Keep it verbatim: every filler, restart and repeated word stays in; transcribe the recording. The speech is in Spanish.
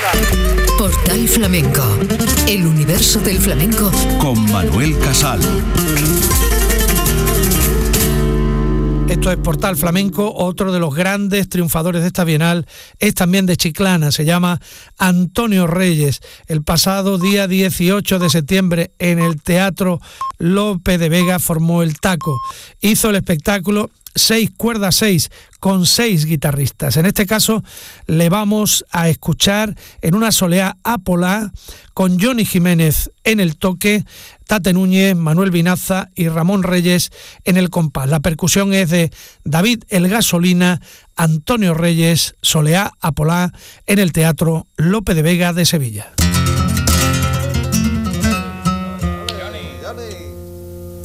Portal Flamenco, el universo del flamenco con Manuel Casal. Esto es Portal Flamenco. Otro de los grandes triunfadores de esta Bienal es también de Chiclana, se llama Antonio Reyes. El pasado día dieciocho de septiembre en el Teatro Lope de Vega formó el Taco. Hizo el espectáculo Seis cuerdas seis con seis guitarristas. En este caso le vamos a escuchar en una soleá apolá con Johnny Jiménez en el toque, Tate Núñez, Manuel Vinaza y Ramón Reyes en el compás. La percusión es de David El Gasolina. Antonio Reyes, soleá apolá en el Teatro Lope de Vega de Sevilla.